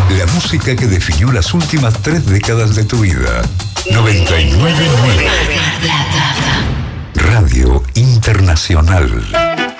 La música que definió las últimas 3 décadas de tu vida. 99.9 Radio Internacional.